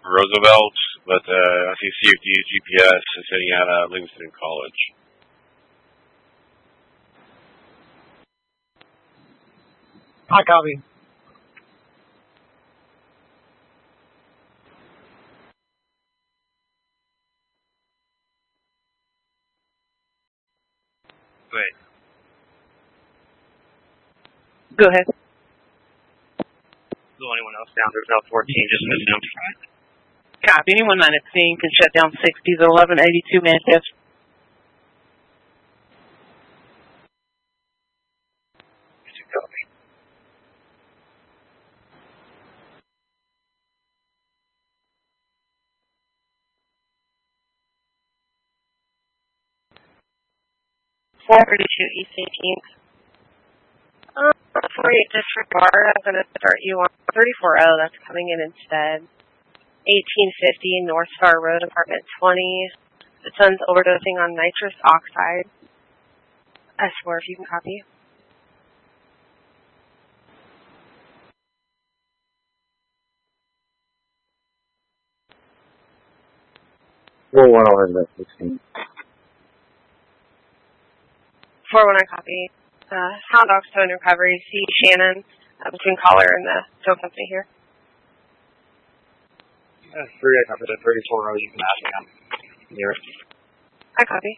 Roosevelt, but I see CFD GPS is sitting at Livingston College. I copy. Wait. Go ahead. Is anyone else down? There's now 14, just missing them. Copy. Anyone not at scene can shut down 60s at 1182 Manchester. Copy. East 18th. 48 District Bar, I'm going to start you on 340, that's coming in instead. 1850 North Star Road, apartment 20. The son's overdosing on nitrous oxide. S4, if you can copy. Well, over the 16. 419 copy. Hound Dog Stone Recovery, C. Shannon, between caller and the tow company here. 3, I copied at 34 row, you can ask me, I'm near it. I copy.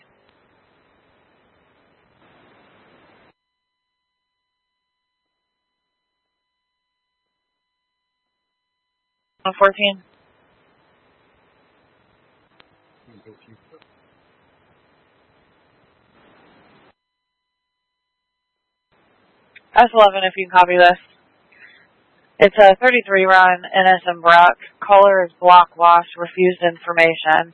On 14. S11, if you can copy this. It's a 33 run, NS and Brock. Caller is block wash, refused their information.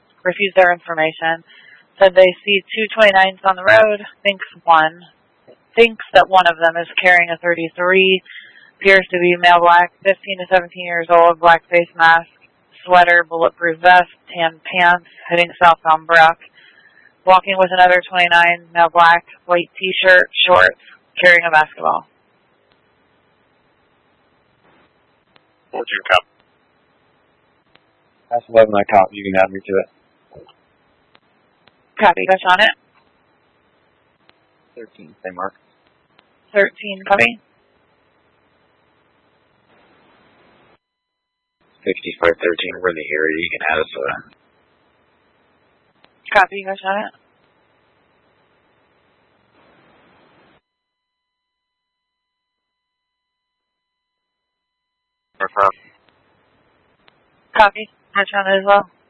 Said they see 229s on the road, thinks that one of them is carrying a 33, appears to be male black, 15 to 17 years old, black face mask, sweater, bulletproof vest, tan pants, heading southbound Brock. Walking with another 29, male black, white t-shirt, shorts, carrying a basketball. What's your cup? That's 11, I copy. You can add me to it. Copy. Touch on it. 13, same mark. 13, copy. 6513, we're in the area. You can add us to that. Copy. Touch on it. Copy. Touch on it as well.